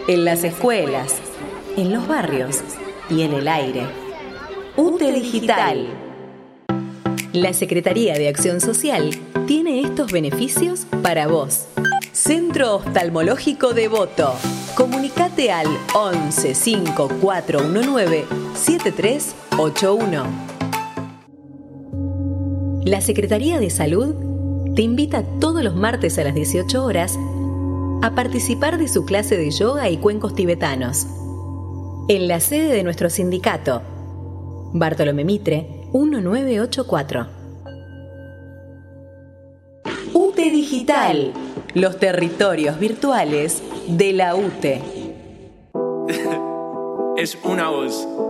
en las escuelas, en los barrios y en el aire. UTE Digital. La Secretaría de Acción Social tiene estos beneficios para vos. Centro Oftalmológico Devoto. Comunicate al 11 5419 7381. La Secretaría de Salud te invita todos los martes a las 18 horas a participar de su clase de yoga y cuencos tibetanos en la sede de nuestro sindicato, Bartolomé Mitre, 1984. UTE Digital, los territorios virtuales de la UTE. Es una voz.